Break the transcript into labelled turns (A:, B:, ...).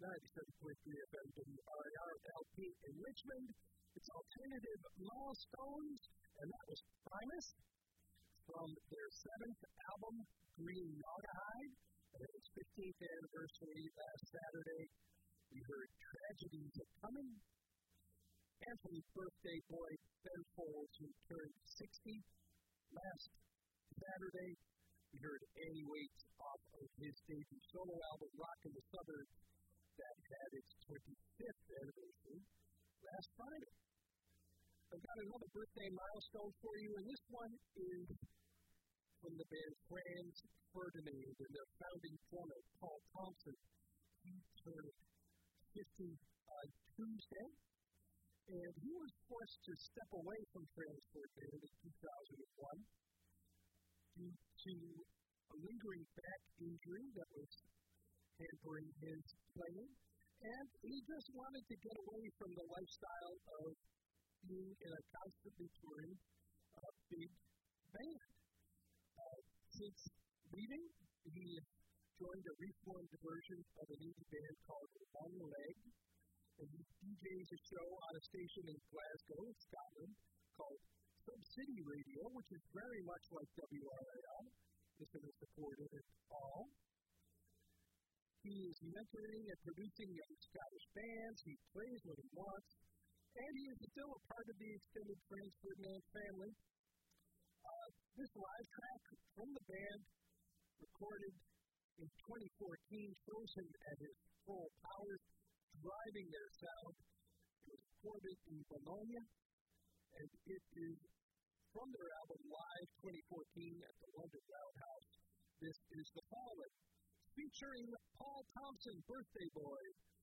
A: 97.3 FM WRIR LP in Richmond. It's Alternative Milestones, and that was Primus from their 7th album, Green Naugahyde. And it was 15th anniversary last Saturday. We heard Tragedies Are Coming. Anthony's birthday boy, Ben Folds, who turned 60 last Saturday. We heard Annie Waits off of his debut solo album, Rock in the Suburbs, that had its 25th anniversary last Friday. I've got another birthday milestone for you, and this one is from the band Franz Ferdinand and their founding drummer, Paul Thompson. He turned 50 on Tuesday, and he was forced to step away from Franz Ferdinand in 2001 due to a lingering back injury that was hampering his playing, and he just wanted to get away from the lifestyle of being in a constantly touring big band. Since leaving, he joined a reformed version of an indie band called One Leg, and he DJs a show on a station in Glasgow, Scotland, called Sub-City Radio, which is very much like WRIL. Listen and support it all. He is mentoring and producing young Scottish bands. He plays when he wants, and he is still a part of the extended Franz Ferdinand family. This live track from the band, recorded in 2014, shows him at his full powers, driving their sound. It was recorded in Bologna, and it is from their album Live 2014 at the London Roundhouse. This is The Fallen, featuring Paul Thompson, Birthday Boy.